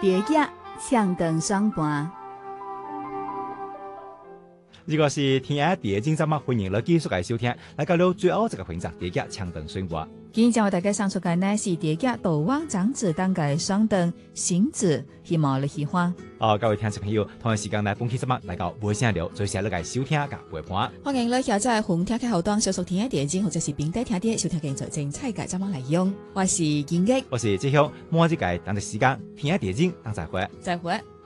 第一唱长双盘。 如果是天下第一精，咱們歡迎你繼續嚟收聽，嚟到了最後這個環節，第一強等選拔。 今日將為大家送出嘅呢是第一道灣長子當嘅雙等行子，希望你喜歡。 各位聽眾朋友，同樣時間呢，本期節目嚟到尾聲了，最先嚟嚟收聽嘅陪伴。 歡迎你下載紅聽嘅後端小屬天下第一精，或者是並低聽啲收聽嘅財政菜價，怎麼嚟用？我是建益， 我是志雄，末日嘅等嘅時間，天下第一精，等再會。 再會。